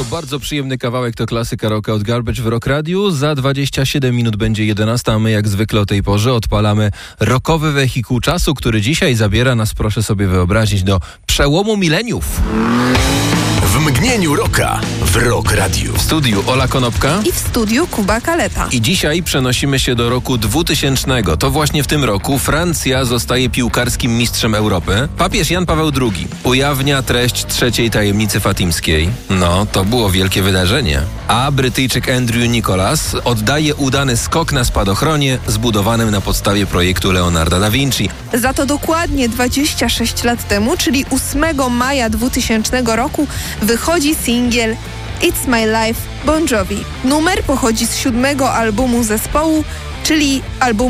Bardzo przyjemny kawałek to klasyka rocka od Garbage w Rock Radiu. Za 27 minut będzie 11, a my jak zwykle o tej porze odpalamy rockowy wehikuł czasu, który dzisiaj zabiera nas, proszę sobie wyobrazić, do przełomu mileniów. W mgnieniu rocka w Rock Radiu. W studiu Ola Konopka i w studiu Kuba Kaleta. I dzisiaj przenosimy się do roku 2000. To właśnie w tym roku Francja zostaje piłkarskim mistrzem Europy. Papież Jan Paweł II ujawnia treść trzeciej tajemnicy fatimskiej. No, to było wielkie wydarzenie. A Brytyjczyk Andrew Nicholas oddaje udany skok na spadochronie zbudowanym na podstawie projektu Leonarda da Vinci. Za to dokładnie 26 lat temu, czyli 8 maja 2000 roku, wychodzi singiel It's My Life Bon Jovi. Numer pochodzi z 7. albumu zespołu, czyli albumu